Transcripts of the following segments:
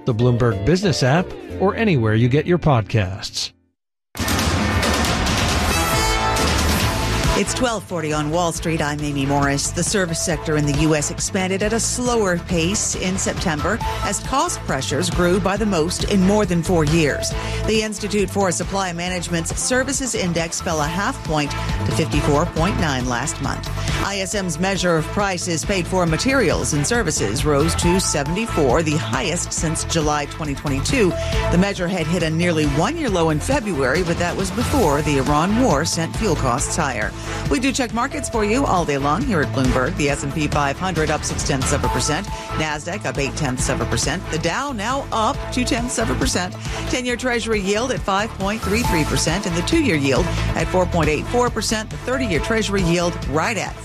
the Bloomberg Business app, or anywhere you get your podcasts. It's 12:40 on Wall Street. I'm Amy Morris. The service sector in the U.S. expanded at a slower pace in September as cost pressures grew by the most in more than 4 years. The Institute for Supply Management's Services Index fell a half point to 54.9 last month. ISM's measure of prices paid for materials and services rose to 74, the highest since July 2022. The measure had hit a nearly one-year low in February, but that was before the Iran war sent fuel costs higher. We do check markets for you all day long here at Bloomberg. The S&P 500 up 0.6%. NASDAQ up 0.8%. The Dow now up 0.2%. 10-year Treasury yield at 5.33% and the 2-year yield at 4.84%. The 30-year Treasury yield right at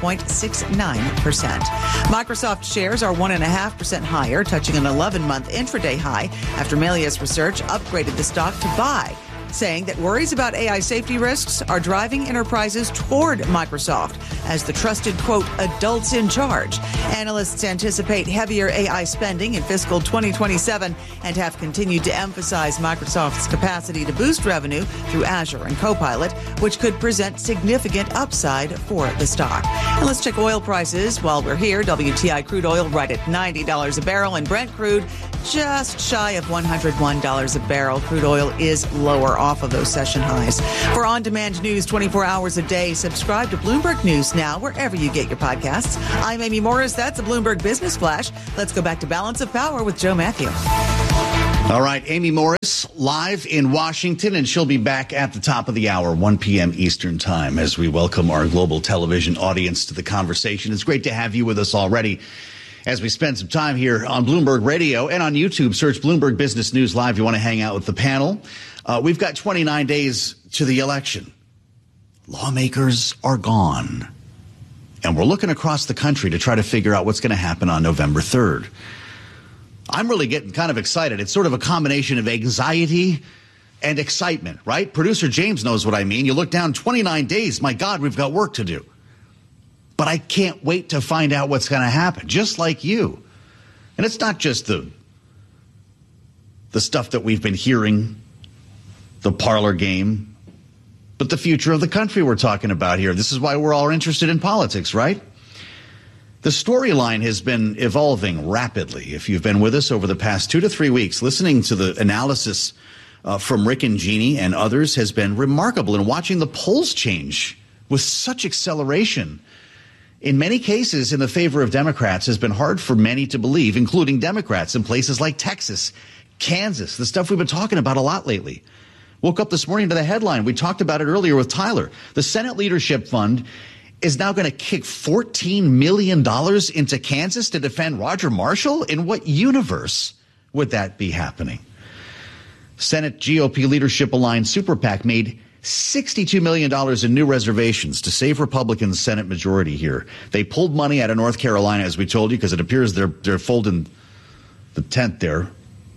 5.69%. Microsoft shares are 1.5% higher, touching an 11-month intraday high after Melius Research upgraded the stock to buy, saying that worries about AI safety risks are driving enterprises toward Microsoft as the trusted, quote, adults in charge. Analysts anticipate heavier AI spending in fiscal 2027 and have continued to emphasize Microsoft's capacity to boost revenue through Azure and Copilot, which could present significant upside for the stock. And let's check oil prices while we're here. WTI crude oil right at $90 a barrel and Brent crude just shy of $101 a barrel. Crude oil is lower off of those session highs. For on-demand news 24 hours a day, subscribe to Bloomberg News Now wherever you get your podcasts. I'm Amy Morris. That's a Bloomberg Business Flash. Let's go back to Balance of Power with Joe Matthew. All right, Amy Morris live in Washington, and she'll be back at the top of the hour, 1 p.m. Eastern time, as we welcome our global television audience to the conversation. It's great to have you with us already as we spend some time here on Bloomberg Radio and on YouTube. Search Bloomberg Business News Live. You want to hang out with the panel. We've got 29 days to the election. Lawmakers are gone. And we're looking across the country to try to figure out what's going to happen on November 3rd. I'm really getting kind of excited. It's sort of a combination of anxiety and excitement, right? Producer James knows what I mean. You look down 29 days. My God, we've got work to do. But I can't wait to find out what's going to happen, just like you. And it's not just the stuff that we've been hearing, the parlor game, but the future of the country we're talking about here. This is why we're all interested in politics, right? The storyline has been evolving rapidly. If you've been with us over the past 2 to 3 weeks, listening to the analysis from Rick and Jeannie and others has been remarkable, and watching the polls change with such acceleration in many cases in the favor of Democrats has been hard for many to believe, including Democrats in places like Texas, Kansas, the stuff we've been talking about a lot lately. Woke up this morning to the headline. We talked about it earlier with Tyler. The Senate Leadership Fund is now going to kick $14 million into Kansas to defend Roger Marshall? In what universe would that be happening? Senate GOP leadership-aligned super PAC made $62 million in new reservations to save Republicans' Senate majority here. They pulled money out of North Carolina, as we told you, because it appears they're folding the tent there.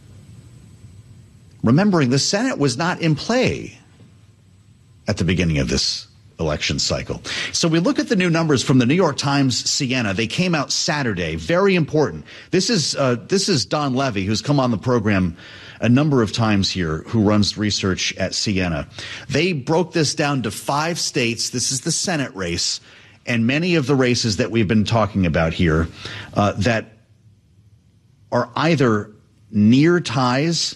Remembering the Senate was not in play at the beginning of this election cycle. So we look at the new numbers from the New York Times Siena. They came out Saturday. Very important. This is Don Levy, who's come on the program a number of times here, who runs research at Siena. They broke this down to 5 states. This is the Senate race, and many of the races that we've been talking about here that are either near ties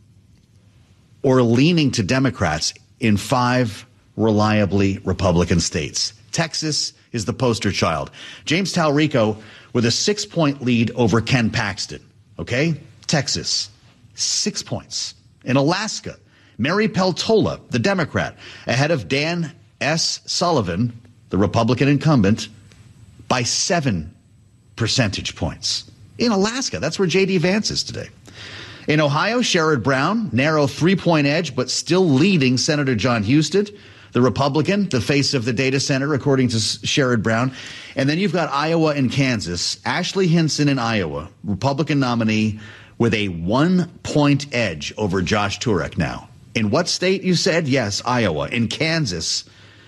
or leaning to Democrats in 5 reliably Republican states. Texas is the poster child. James Talrico with a 6-point lead over Ken Paxton. Okay? Texas, 6 points. In Alaska, Mary Peltola, the Democrat, ahead of Dan S. Sullivan, the Republican incumbent, by 7 percentage points. In Alaska, that's where J.D. Vance is today. In Ohio, Sherrod Brown, narrow 3-point edge, but still leading Senator John Husted, the Republican, the face of the data center, according to Sherrod Brown. And then you've got Iowa and Kansas. Ashley Hinson in Iowa, Republican nominee, with a 1-point edge over Josh Turek now. In what state, you said? Yes, Iowa. In Kansas,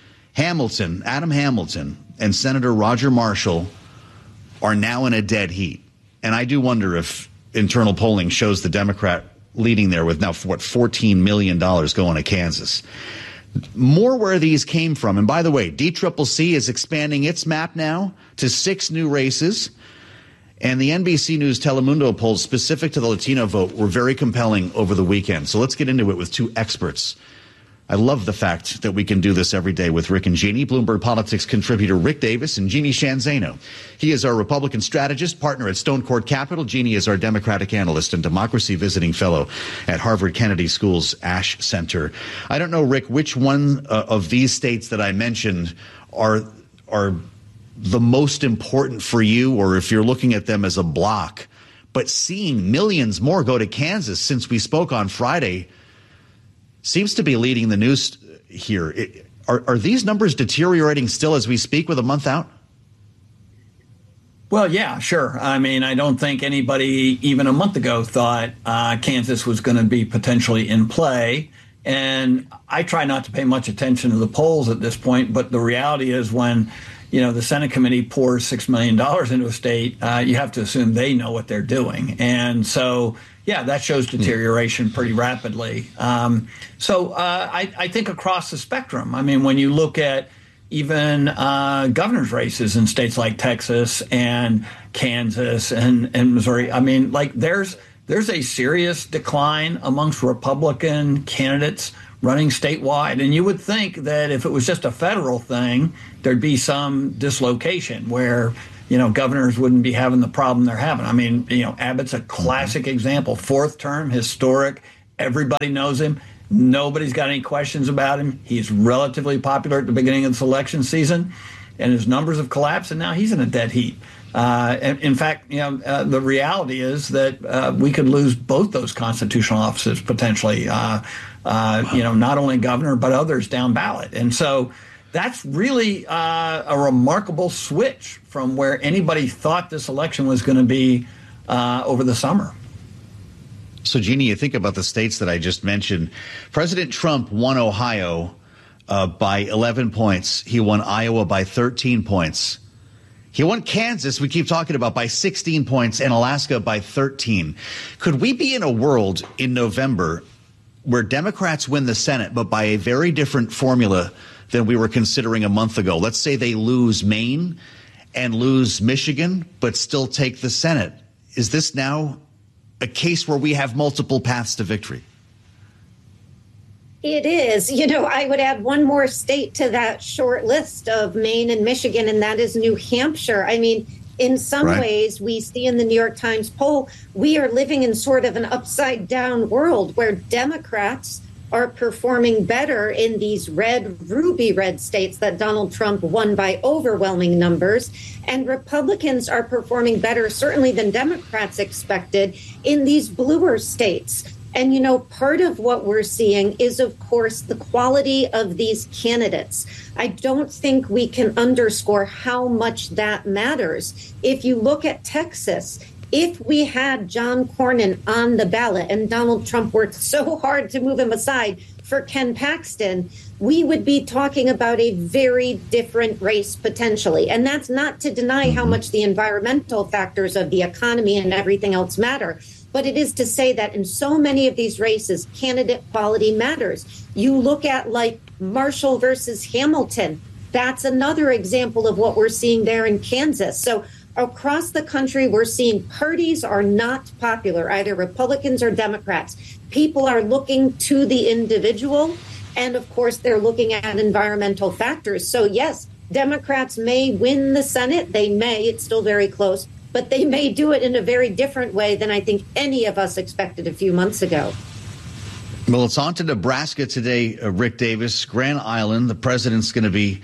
Adam Hamilton, and Senator Roger Marshall are now in a dead heat. And I do wonder if internal polling shows the Democrat leading there with now, $14 million going to Kansas. More where these came from. And by the way, DCCC is expanding its map now to 6 new races. And the NBC News Telemundo polls specific to the Latino vote were very compelling over the weekend. So let's get into it with 2 experts. I love the fact that we can do this every day with Rick and Jeannie. Bloomberg Politics contributor Rick Davis and Jeannie Shanzano. He is our Republican strategist, partner at Stone Court Capital. Jeannie is our Democratic analyst and democracy visiting fellow at Harvard Kennedy School's Ash Center. I don't know, Rick, which one of these states that I mentioned are the most important for you, or if you're looking at them as a block. But seeing millions more go to Kansas since we spoke on Friday seems to be leading the news here. Are these numbers deteriorating still as we speak with a month out? Well, yeah, sure. I mean, I don't think anybody even a month ago thought Kansas was going to be potentially in play. And I try not to pay much attention to the polls at this point. But the reality is when, the Senate committee pours $6 million into a state, you have to assume they know what they're doing. And so, yeah, that shows deterioration pretty rapidly. So I think across the spectrum, I mean, when you look at even governor's races in states like Texas and Kansas and Missouri, I mean, like there's a serious decline amongst Republican candidates running statewide. And you would think that if it was just a federal thing, there'd be some dislocation where governors wouldn't be having the problem they're having. I mean, Abbott's a classic example. 4th term, historic. Everybody knows him. Nobody's got any questions about him. He's relatively popular at the beginning of this election season, and his numbers have collapsed, and now he's in a dead heat. And in fact, the reality is that we could lose both those constitutional offices potentially, not only governor, but others down ballot. And so that's really a remarkable switch from where anybody thought this election was going to be over the summer. So, Jeannie, you think about the states that I just mentioned. President Trump won Ohio by 11 points. He won Iowa by 13 points. He won Kansas, we keep talking about, by 16 points, and Alaska by 13. Could we be in a world in November where Democrats win the Senate, but by a very different formula than we were considering a month ago? Let's say they lose Maine and lose Michigan, but still take the Senate. Is this now a case where we have multiple paths to victory? It is. I would add one more state to that short list of Maine and Michigan, and that is New Hampshire. I mean, in some ways, we see in the New York Times poll, we are living in sort of an upside down world where Democrats are performing better in these ruby red states that Donald Trump won by overwhelming numbers. And Republicans are performing better, certainly than Democrats expected, in these bluer states. And, part of what we're seeing is, of course, the quality of these candidates. I don't think we can underscore how much that matters. If you look at Texas, if we had John Cornyn on the ballot and Donald Trump worked so hard to move him aside for Ken Paxton, we would be talking about a very different race potentially. And that's not to deny how much the environmental factors of the economy and everything else matter. But it is to say that in so many of these races, candidate quality matters. You look at like Marshall versus Hamilton. That's another example of what we're seeing there in Kansas. So across the country, we're seeing parties are not popular, either Republicans or Democrats. People are looking to the individual. And of course, they're looking at environmental factors. So, yes, Democrats may win the Senate. They may. It's still very close. But they may do it in a very different way than I think any of us expected a few months ago. Well, it's on to Nebraska today, Rick Davis. Grand Island, the president's going to be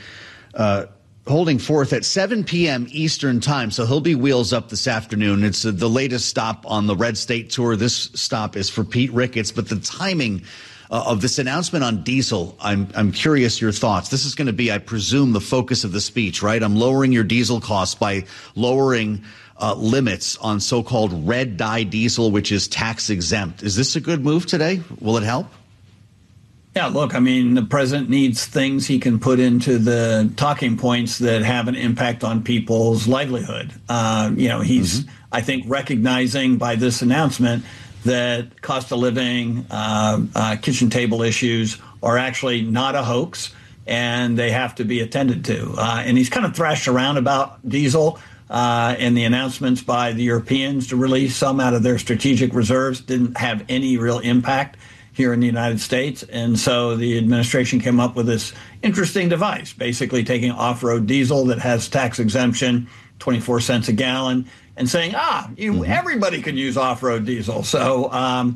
holding forth at 7 p.m. Eastern time, so he'll be wheels up this afternoon. It's the latest stop on the Red State Tour. This stop is for Pete Ricketts, but the timing of this announcement on diesel, I'm curious your thoughts. This is going to be, I presume, the focus of the speech, right? I'm lowering your diesel costs by lowering limits on so-called red dye diesel, which is tax exempt. Is this a good move today? Will it help? Yeah, look, I mean, the president needs things he can put into the talking points that have an impact on people's livelihood. He's I think, recognizing by this announcement that cost of living, kitchen table issues are actually not a hoax, and they have to be attended to. And he's kind of thrashed around about diesel, and the announcements by the Europeans to release some out of their strategic reserves didn't have any real impact here in the United States. And so the administration came up with this interesting device, basically taking off-road diesel that has tax exemption, 24 cents a gallon, and saying, everybody can use off-road diesel. So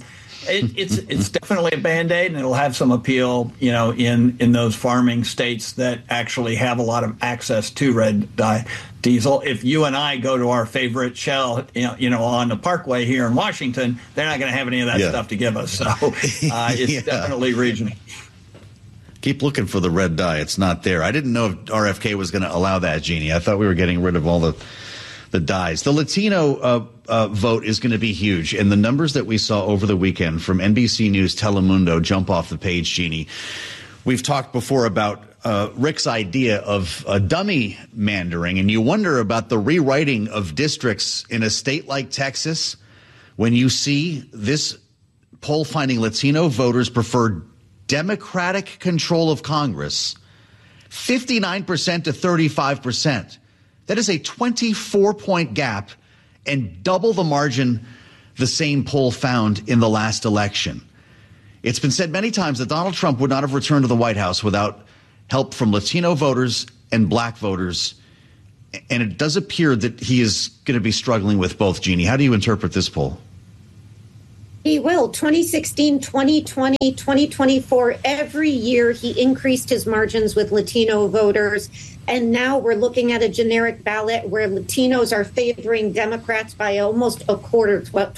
it's definitely a Band-Aid, and it'll have some appeal, in those farming states that actually have a lot of access to red dye diesel. If you and I go to our favorite Shell, on the Parkway here in Washington, they're not going to have any of that stuff to give us. So it's definitely regional. Keep looking for the red dye. It's not there. I didn't know if RFK was going to allow that, Jeannie. I thought we were getting rid of all the dyes. The Latino vote is going to be huge. And the numbers that we saw over the weekend from NBC News Telemundo jump off the page, Jeannie. We've talked before about Rick's idea of dummy mandering, and you wonder about the rewriting of districts in a state like Texas when you see this poll finding Latino voters prefer Democratic control of Congress, 59% to 35%. That is a 24-point gap and double the margin the same poll found in the last election. It's been said many times that Donald Trump would not have returned to the White House without help from Latino voters and black voters. And it does appear that he is going to be struggling with both, Jeannie. How do you interpret this poll? He will. 2016, 2020, 2024, every year he increased his margins with Latino voters. And now we're looking at a generic ballot where Latinos are favoring Democrats by almost a quarter,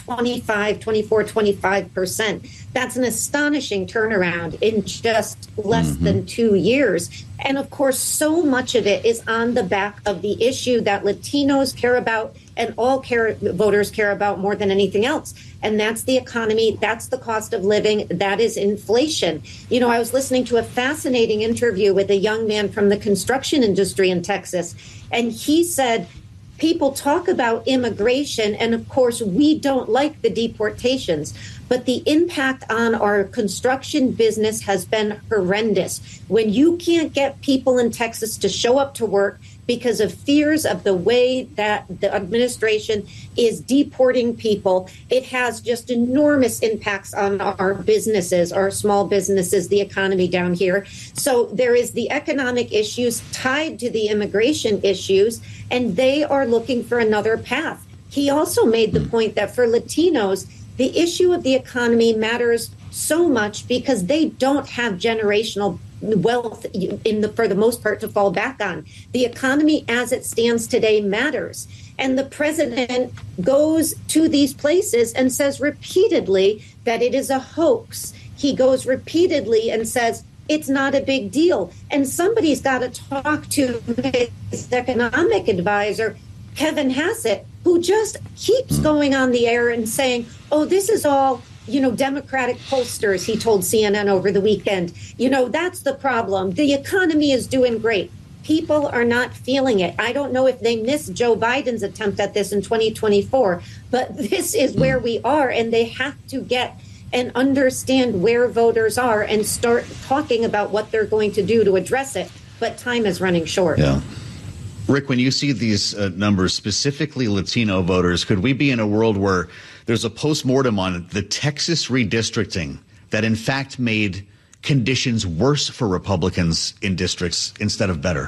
25%. That's an astonishing turnaround in just less than 2 years. And of course, so much of it is on the back of the issue that Latinos care about and all voters care about more than anything else. And that's the economy. That's the cost of living. That is inflation. I was listening to a fascinating interview with a young man from the construction industry in Texas. And he said, people talk about immigration. And of course, we don't like the deportations. But the impact on our construction business has been horrendous. When you can't get people in Texas to show up to work because of fears of the way that the administration is deporting people, it has just enormous impacts on our businesses, our small businesses, the economy down here. So there is the economic issues tied to the immigration issues, and they are looking for another path. He also made the point that for Latinos, the issue of the economy matters so much because they don't have generational wealth for the most part to fall back on. The economy as it stands today matters. And the president goes to these places and says repeatedly that it is a hoax. He goes repeatedly and says it's not a big deal. And somebody's got to talk to his economic advisor, Kevin Hassett, who just keeps going on the air and saying, this is all, Democratic pollsters, he told CNN over the weekend. That's the problem. The economy is doing great. People are not feeling it. I don't know if they missed Joe Biden's attempt at this in 2024, but this is where we are, and they have to get and understand where voters are and start talking about what they're going to do to address it. But time is running short. Yeah. Rick, when you see these numbers, specifically Latino voters, could we be in a world where there's a postmortem on the Texas redistricting that in fact made conditions worse for Republicans in districts instead of better?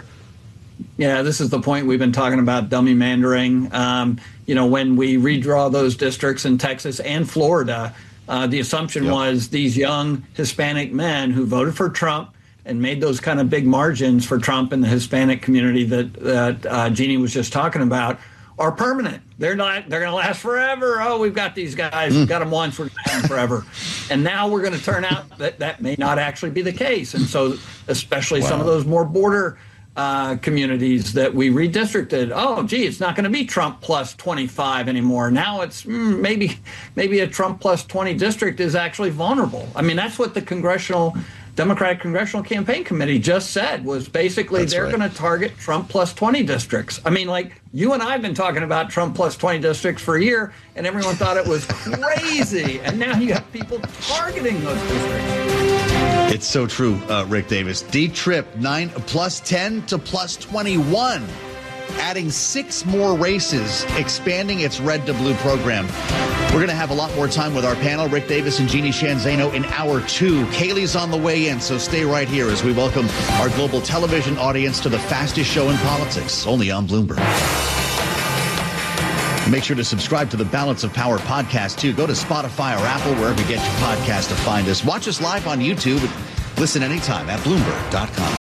Yeah, this is the point we've been talking about, dummy mandering. When we redraw those districts in Texas and Florida, the assumption was these young Hispanic men who voted for Trump and made those kind of big margins for Trump and the Hispanic community that Jeannie was just talking about are permanent. They're going to last forever. Oh, we've got these guys. We've got them once. We're going to have them forever. And now we're going to turn out that may not actually be the case. And so especially some of those more border communities that we redistricted. Oh, gee, it's not going to be Trump plus 25 anymore. Now it's maybe a Trump plus 20 district is actually vulnerable. I mean, that's what the congressional Democratic Congressional Campaign Committee just said was basically they're going to target Trump plus 20 districts. I mean, like, you and I have been talking about Trump plus 20 districts for a year, and everyone thought it was crazy. And now you have people targeting those districts. It's so true, Rick Davis. D-Trip, 9 plus 10 to plus 21. Adding 6 more races, expanding its red to blue program. We're going to have a lot more time with our panel, Rick Davis and Jeannie Sheehan Zaino, in hour 2. Kayleigh's on the way in, so stay right here as we welcome our global television audience to the fastest show in politics, only on Bloomberg. Make sure to subscribe to the Balance of Power podcast, too. Go to Spotify or Apple, wherever you get your podcast, to find us. Watch us live on YouTube. Listen anytime at Bloomberg.com.